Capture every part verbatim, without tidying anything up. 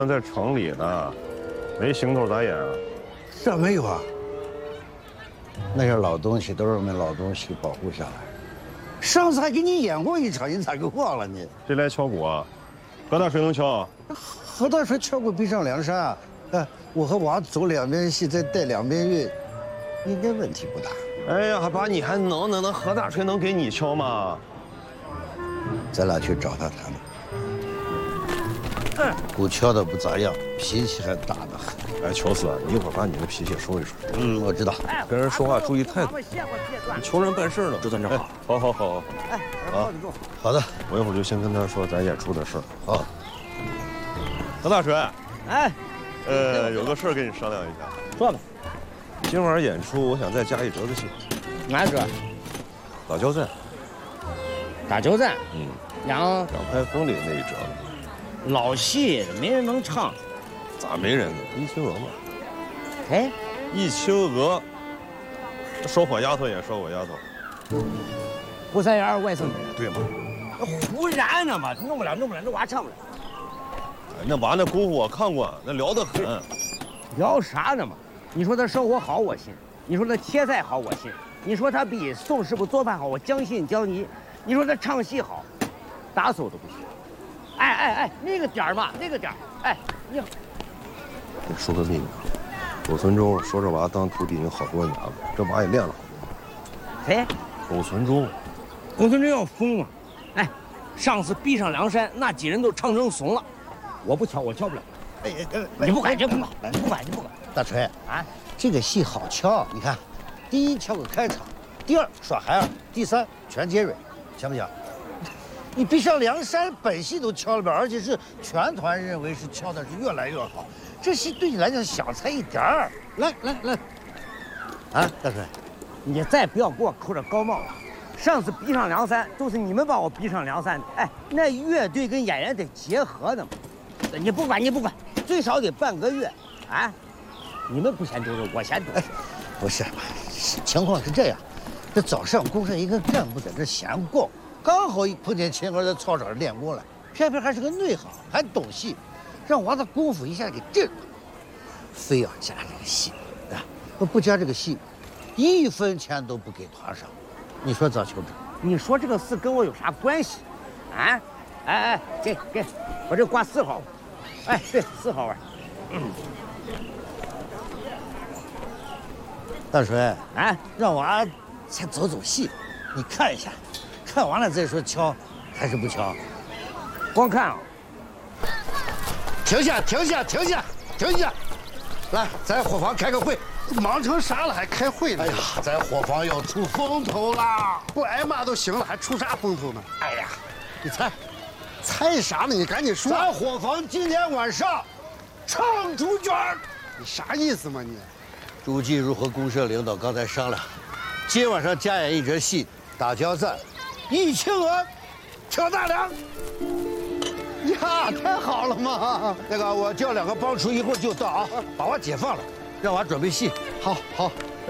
在城里呢，没行头咋演啊？ 这没有啊。那些老东西都是我们老东西保护下来。上次还给你演过一场，你咋给忘了你？ 谁来敲鼓啊？何大水能敲啊？ 何大水敲过《逼上梁山》啊。哎，我和娃走两边戏，再带两边乐，应该问题不大。 哎呀，爸，你还能能能何大锤能给你敲吗？ 咱俩去找他谈谈。嗯，鼓敲的不咋样，脾气还大得很。 哎，乔四，你一会儿把你的脾气收一收。 嗯，我知道。 跟人说话注意态度。你求人办事呢， 周团长好。 好，好，好，好。 哎，啊，好的， 我一会儿就先跟他说咱演出的事儿。 好。 何大锤， 哎， 呃，有个事儿跟你商量一下。 说吧。 今晚演出，我想再加一折子戏。 哪折？ 老交战。 打交战。 嗯。 两两派风里那一折子。 老戏没人能唱。 咋没人呢？一青娥嘛。 哎， 一青娥。烧火丫头演烧火丫头。 胡三元外甥女。 对吗？ 胡然呢嘛，弄不了，弄不了，那娃唱不了。 那娃那功夫我看过，那聊得很。 聊啥呢嘛？你说他烧火好，我信；你说他切菜好，我信；你说他比宋师傅做饭好，我将信将疑；你说他唱戏好，打死我都不信。哎哎哎，那个点儿嘛，那个点儿，哎，你好。 给你说个秘密，狗存忠说这娃当徒弟已经好多年了，这娃也练了好多年。 谁？ 狗存忠。 狗存忠要疯了！哎，上次逼上梁山，那几人都唱成怂了。我不敲，我敲不了。哎哎，你不管，你不管，你不管，你不管。 大锤啊，这个戏好敲，你看，第一敲个开场，第二耍孩儿，第三全接蕊，行不行？你逼上梁山本戏都敲了遍，而且是全团认为是敲的是越来越好，这戏对你来讲小菜一碟儿。来来来，啊，大锤， 你再不要给我扣这高帽了。上次逼上梁山都是你们把我逼上梁山的，哎，那乐队跟演员得结合的嘛。你不管，你不管，最少得半个月，啊。你们不嫌多肉，我嫌多。哎， 不是，情况是这样，这早上公社一个干部在这闲逛，刚好碰见秦娥在操场上练功了，偏偏还是个内行，还懂戏，让娃子功夫一下给震了，非要加这个戏，啊，不加这个戏，一分钱都不给团上，你说咋求证？ 你说这个事跟我有啥关系？啊？哎哎，给给，我这挂四号，哎，对，四号啊。嗯。 大锤， 啊， 让娃先走走戏，你看一下，看完了再说敲还是不敲。 光看啊！ 停下，停下，停下，停下！来，咱伙房开个会。 忙成啥了还开会呢？ 哎呀，咱伙房要出风头啦！ 不挨骂都行了，还出啥风头呢？ 哎呀，你猜， 猜啥呢？你赶紧说。 咱伙房今天晚上唱主角。 你啥意思嘛你？ 朱继如和公社领导刚才商量，今晚上加演一折戏，打交战，一青娥，挑大梁。呀，太好了嘛！那个，我叫两个帮厨，一会儿就到啊，把娃解放了，让娃准备戏。 好，好。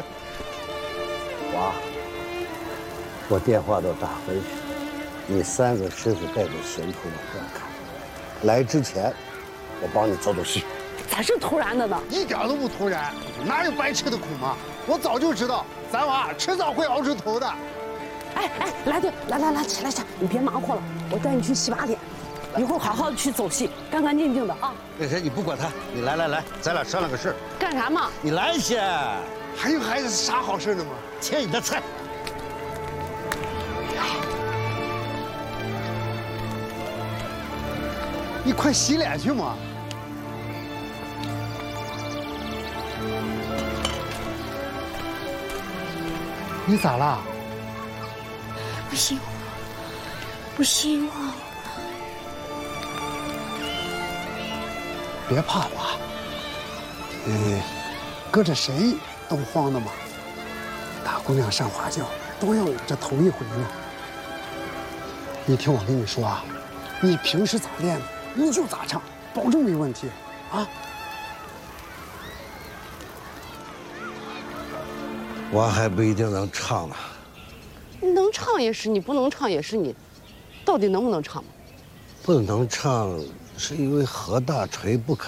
娃，我电话都打回去，你三个师傅带着行头往这儿看。来之前，我帮你走走戏。 咋是突然的呢？ 一点都不突然，哪有白吃的苦嘛？我早就知道，咱娃迟早会熬出头的。 哎哎，来对，来来来，起来起来，你别忙活了，我带你去洗把脸，一会儿好好的去走戏，干干净净的啊。 那谁，你不管他，你来来来，咱俩商量个事儿。 干啥嘛？ 你来先。 还有还有啥好事呢吗？ 切你的菜。 你快洗脸去嘛。你咋啦？ 不行，不行了。 别怕娃，呃，搁着谁都慌的嘛。大姑娘上花轿都要这头一回呢。你听我跟你说啊，你平时咋练的，你就咋唱，保证没问题啊。 娃还不一定能唱呢。 能唱也是你，不能唱也是你，到底能不能唱？ 不能唱，是因为何大锤不肯